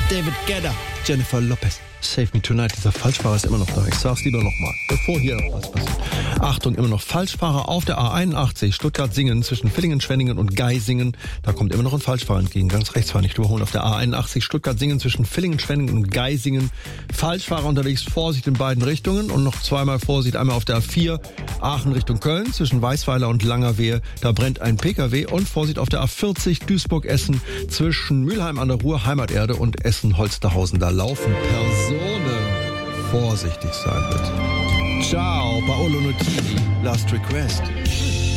David Guetta, Jennifer Lopez. Save Me Tonight, dieser Falschfahrer ist immer noch da. Ich sag's lieber nochmal, bevor hier was passiert. Achtung, immer noch Falschfahrer auf der A81, Stuttgart-Singen, zwischen Villingen, Schwenningen und Geisingen. Da kommt immer noch ein Falschfahrer entgegen, ganz rechts fahren, nicht überholen. Auf der A81, Stuttgart-Singen, zwischen Villingen, Schwenningen und Geisingen. Falschfahrer unterwegs, Vorsicht in beiden Richtungen. Und noch zweimal Vorsicht, einmal auf der A4, Aachen Richtung Köln, zwischen Weißweiler und Langerwehe. Da brennt ein PKW. Und Vorsicht auf der A40, Duisburg-Essen, zwischen Mülheim an der Ruhr, Heimaterde und Essen-Holsterhausen. Da laufen Personen. Vorsichtig sein, bitte. Ciao, Paolo Nutini, Last Request.